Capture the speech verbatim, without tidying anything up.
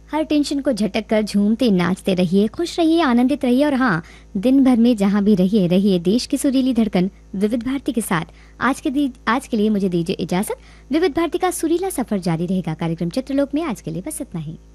हर tension को झटक कर झूमते नाचते रहिए, खुश रहिए, आनंदित रहिए और हाँ, दिन भर में जहाँ भी रहिए रहिए देश की सुरीली धड़कन विविध भारती के साथ। आज के दी, आज के लिए मुझे दीजिए इजाजत। विविध भारती का सुरीला सफर जारी रहेगा। कार्यक्रम चित्रलोक में आज के लिए बस इतना ही।